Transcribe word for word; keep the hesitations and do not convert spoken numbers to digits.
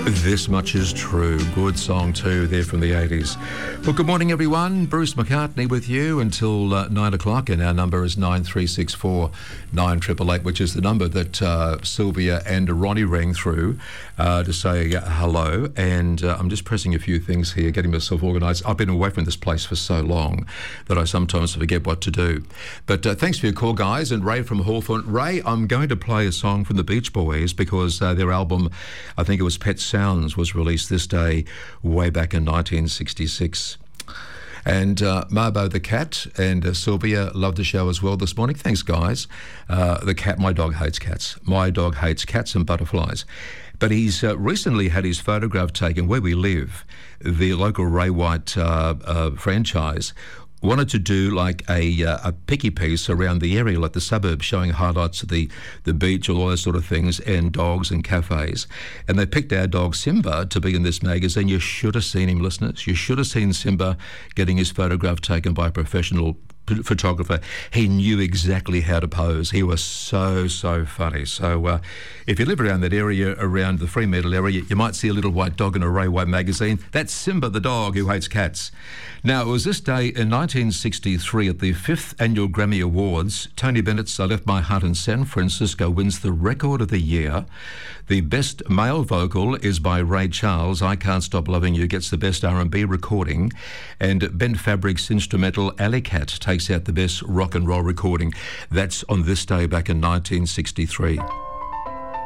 This Much Is True. Good song too there from the eighties. Well, good morning everyone. Bruce McCartney with you until uh, nine o'clock, and our number is nine three six four nine eight eight eight, which is the number that uh, Sylvia and Ronnie rang through uh, to say uh, hello. And uh, I'm just pressing a few things here, getting myself organised. I've been away from this place for so long that I sometimes forget what to do. But uh, thanks for your call, guys. And Ray from Hawthorne. Ray, I'm going to play a song from the Beach Boys because uh, their album, I think it was Pet Sounds, was released this day way back in nineteen sixty-six. And uh, Marbo the cat and uh, Sylvia loved the show as well this morning. Thanks, guys. Uh, the cat, my dog hates cats. My dog hates cats and butterflies. But he's uh, recently had his photograph taken where we live. The local Ray White uh, uh, franchise wanted to do like a uh, a picky piece around the area, like the suburbs, showing highlights of the, the beach, all those sort of things, and dogs and cafes. And they picked our dog Simba to be in this magazine. You should have seen him, listeners. You should have seen Simba getting his photograph taken by a professional photographer. He knew exactly how to pose. He was so, so funny. So uh, if you live around that area, around the Fremantle area, you might see a little white dog in a Ray White magazine. That's Simba the dog who hates cats. Now, it was this day in nineteen sixty-three at the fifth Annual Grammy Awards. Tony Bennett's I Left My Heart in San Francisco wins the Record of the Year. The best male vocal is by Ray Charles. I Can't Stop Loving You gets the best R and B recording. And Ben Fabric's instrumental Alley Cat takes out the best rock and roll recording. That's on this day back in nineteen sixty-three.